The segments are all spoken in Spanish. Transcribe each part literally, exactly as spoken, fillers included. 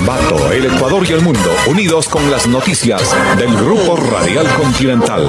Ambato, el Ecuador y el mundo, unidos con las noticias del Grupo Radial Continental.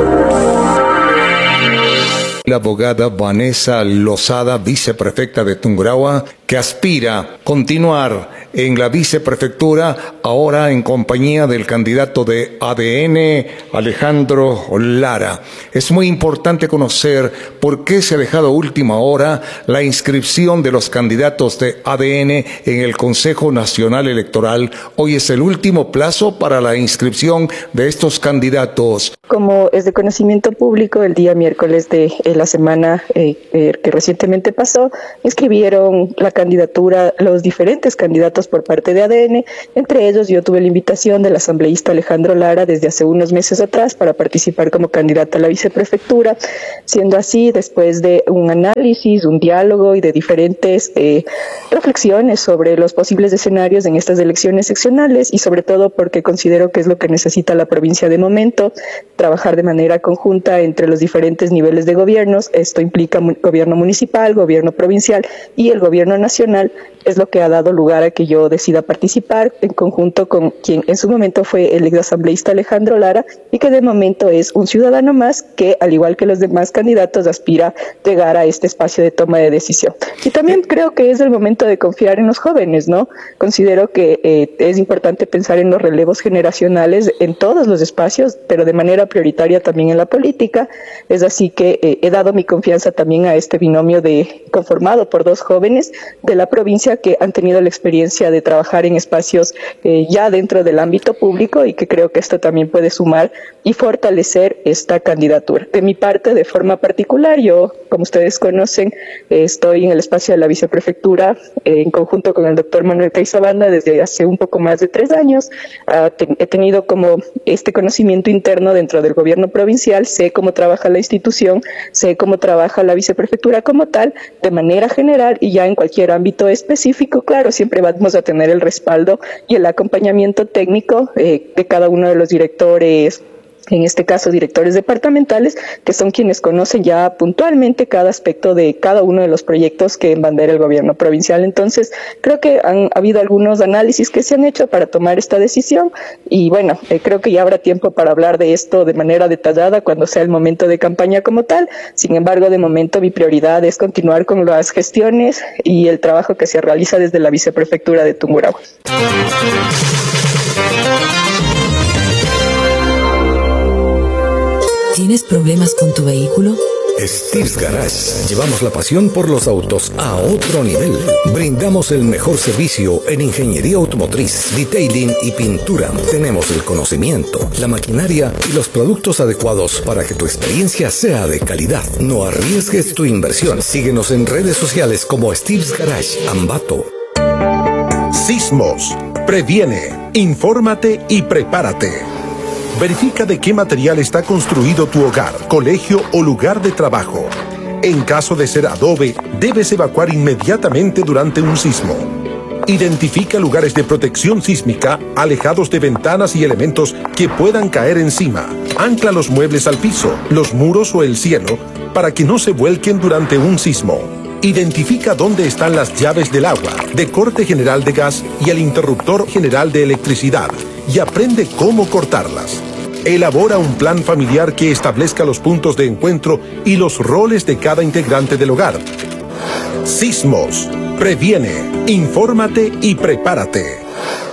La abogada Vanessa Lozada, viceprefecta de Tungurahua, que aspira a continuar en la viceprefectura, ahora en compañía del candidato de A D N, Alejandro Lara. Es muy importante conocer por qué se ha dejado a última hora la inscripción de los candidatos de A D N en el Consejo Nacional Electoral. Hoy es el último plazo para la inscripción de estos candidatos. Como es de conocimiento público, el día miércoles de eh, la semana eh, eh, que recientemente pasó, inscribieron la candidatura los diferentes candidatos por parte de A D N. Entre ellos yo tuve la invitación del asambleísta Alejandro Lara desde hace unos meses atrás para participar como candidato a la viceprefectura. Siendo así, después de un análisis, un diálogo y de diferentes eh, reflexiones sobre los posibles escenarios en estas elecciones seccionales, y sobre todo porque considero que es lo que necesita la provincia de momento, trabajar de manera conjunta entre los diferentes niveles de gobiernos. Esto implica gobierno municipal, gobierno provincial y el gobierno nacional. Es lo que ha dado lugar a que yo decida participar en conjunto con quien en su momento fue el exasambleísta Alejandro Lara, y que de momento es un ciudadano más que, al igual que los demás candidatos, aspira a llegar a este espacio de toma de decisión. Y también creo que es el momento de confiar en los jóvenes, ¿no? Considero que eh, es importante pensar en los relevos generacionales en todos los espacios, pero de manera prioritaria también en la política. Es así que eh, he dado mi confianza también a este binomio de conformado por dos jóvenes de la provincia que han tenido la experiencia de trabajar en espacios eh, ya dentro del ámbito público, y que creo que esto también puede sumar y fortalecer esta candidatura. De mi parte, de forma particular, yo, como ustedes conocen, eh, estoy en el espacio de la viceprefectura eh, en conjunto con el doctor Manuel Caizabanda desde hace un poco más de tres años. Uh, te, he tenido como este conocimiento interno dentro del gobierno provincial, sé cómo trabaja la institución, sé cómo trabaja la viceprefectura como tal, de manera general, y ya en cualquier ámbito específico, claro, siempre vamos a tener el respaldo y el acompañamiento técnico eh, de cada uno de los directores, en este caso directores departamentales, que son quienes conocen ya puntualmente cada aspecto de cada uno de los proyectos que embandera el gobierno provincial. Entonces, creo que han habido algunos análisis que se han hecho para tomar esta decisión, y bueno, eh, creo que ya habrá tiempo para hablar de esto de manera detallada cuando sea el momento de campaña como tal. Sin embargo, de momento mi prioridad es continuar con las gestiones y el trabajo que se realiza desde la viceprefectura de Tungurahua. ¿Tienes problemas con tu vehículo? Steve's Garage. Llevamos la pasión por los autos a otro nivel. Brindamos el mejor servicio en ingeniería automotriz, detailing y pintura. Tenemos el conocimiento, la maquinaria y los productos adecuados para que tu experiencia sea de calidad. No arriesgues tu inversión. Síguenos en redes sociales como Steve's Garage Ambato. Sismos. Previene, infórmate y prepárate. Verifica de qué material está construido tu hogar, colegio o lugar de trabajo. En caso de ser adobe, debes evacuar inmediatamente durante un sismo. Identifica lugares de protección sísmica alejados de ventanas y elementos que puedan caer encima. Ancla los muebles al piso, los muros o el cielo para que no se vuelquen durante un sismo. Identifica dónde están las llaves del agua, de corte general de gas y el interruptor general de electricidad, y aprende cómo cortarlas. Elabora un plan familiar que establezca los puntos de encuentro y los roles de cada integrante del hogar. Sismos. Previene, infórmate y prepárate.